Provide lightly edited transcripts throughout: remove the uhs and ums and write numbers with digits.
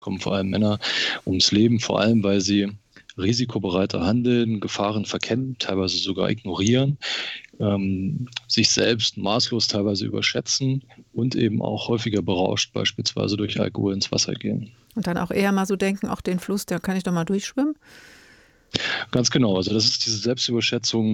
kommen vor allem Männer ums Leben, vor allem weil sie risikobereiter handeln, Gefahren verkennen, teilweise sogar ignorieren, sich selbst maßlos teilweise überschätzen und eben auch häufiger berauscht, beispielsweise durch Alkohol ins Wasser gehen. Und dann auch eher mal so denken, auch den Fluss, da kann ich doch mal durchschwimmen. Ganz genau, also das ist diese Selbstüberschätzung,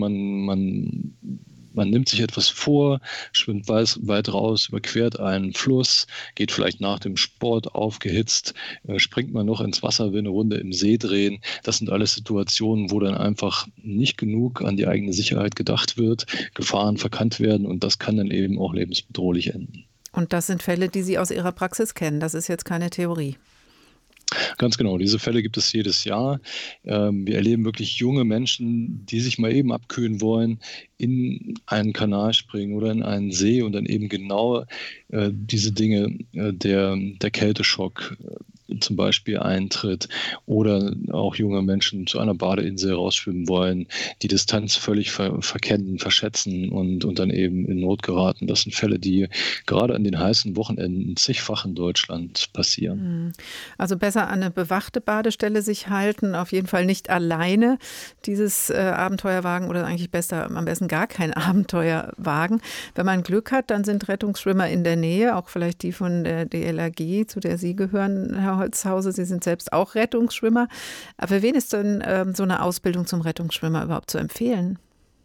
man nimmt sich etwas vor, schwimmt weit raus, überquert einen Fluss, geht vielleicht nach dem Sport aufgehitzt, springt man noch ins Wasser, will eine Runde im See drehen. Das sind alles Situationen, wo dann einfach nicht genug an die eigene Sicherheit gedacht wird, Gefahren verkannt werden und das kann dann eben auch lebensbedrohlich enden. Und das sind Fälle, die Sie aus Ihrer Praxis kennen. Das ist jetzt keine Theorie. Ganz genau, diese Fälle gibt es jedes Jahr. Wir erleben wirklich junge Menschen, die sich mal eben abkühlen wollen, in einen Kanal springen oder in einen See und dann eben genau diese Dinge, der Kälteschock zum Beispiel eintritt oder auch junge Menschen zu einer Badeinsel rausschwimmen wollen, die Distanz völlig verkennen, verschätzen und dann eben in Not geraten. Das sind Fälle, die gerade an den heißen Wochenenden zigfach in Deutschland passieren. Also besser an eine bewachte Badestelle sich halten, auf jeden Fall nicht alleine dieses Abenteuer wagen oder eigentlich am besten gar kein Abenteuer wagen. Wenn man Glück hat, dann sind Rettungsschwimmer in der Nähe, auch vielleicht die von der DLRG, zu der Sie gehören, Herr Holzhause. Sie sind selbst auch Rettungsschwimmer. Aber für wen ist denn so eine Ausbildung zum Rettungsschwimmer überhaupt zu empfehlen?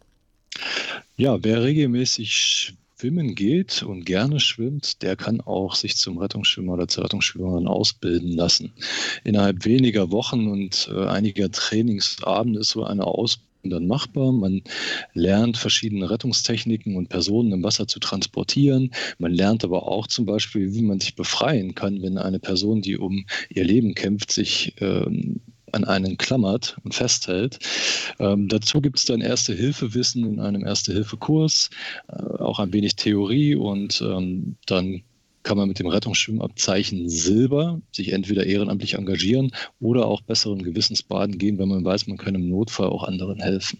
Ja, wer regelmäßig schwimmen geht und gerne schwimmt, der kann auch sich zum Rettungsschwimmer oder zur Rettungsschwimmerin ausbilden lassen. Innerhalb weniger Wochen und einiger Trainingsabende ist so eine Ausbildung dann machbar. Man lernt verschiedene Rettungstechniken und Personen im Wasser zu transportieren. Man lernt aber auch zum Beispiel, wie man sich befreien kann, wenn eine Person, die um ihr Leben kämpft, sich an einen klammert und festhält. Dazu gibt es dann Erste-Hilfe-Wissen in einem Erste-Hilfe-Kurs, auch ein wenig Theorie und dann kann man mit dem Rettungsschwimmabzeichen Silber sich entweder ehrenamtlich engagieren oder auch besseren Gewissens baden gehen, wenn man weiß, man kann im Notfall auch anderen helfen.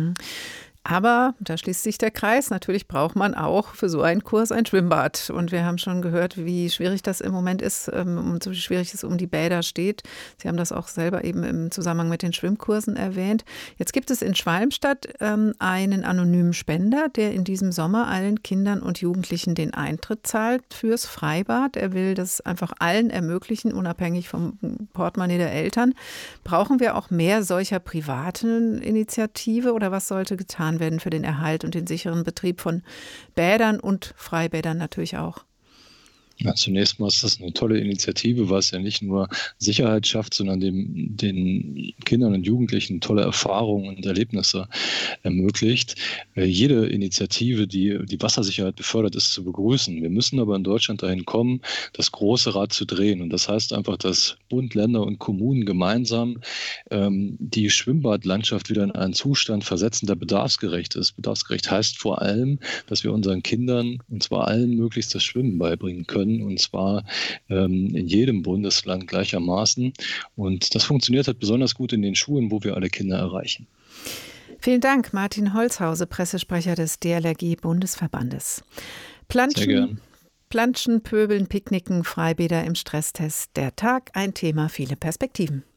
Aber da schließt sich der Kreis. Natürlich braucht man auch für so einen Kurs ein Schwimmbad. Und wir haben schon gehört, wie schwierig das im Moment ist und so schwierig es um die Bäder steht. Sie haben das auch selber eben im Zusammenhang mit den Schwimmkursen erwähnt. Jetzt gibt es in Schwalmstadt einen anonymen Spender, der in diesem Sommer allen Kindern und Jugendlichen den Eintritt zahlt fürs Freibad. Er will das einfach allen ermöglichen, unabhängig vom Portemonnaie der Eltern. Brauchen wir auch mehr solcher privaten Initiative oder was sollte getan werden für den Erhalt und den sicheren Betrieb von Bädern und Freibädern natürlich auch? Ja, zunächst mal ist das eine tolle Initiative, weil es ja nicht nur Sicherheit schafft, sondern den Kindern und Jugendlichen tolle Erfahrungen und Erlebnisse ermöglicht. Jede Initiative, die die Wassersicherheit befördert, ist zu begrüßen. Wir müssen aber in Deutschland dahin kommen, das große Rad zu drehen. Und das heißt einfach, dass Bund, Länder und Kommunen gemeinsam die Schwimmbadlandschaft wieder in einen Zustand versetzen, der bedarfsgerecht ist. Bedarfsgerecht heißt vor allem, dass wir unseren Kindern, und zwar allen, möglichst das Schwimmen beibringen können. Und zwar in jedem Bundesland gleichermaßen. Und das funktioniert halt besonders gut in den Schulen, wo wir alle Kinder erreichen. Vielen Dank, Martin Holzhause, Pressesprecher des DLRG-Bundesverbandes. Sehr gern. Planschen, Pöbeln, Picknicken, Freibäder im Stresstest. Der Tag, ein Thema, viele Perspektiven.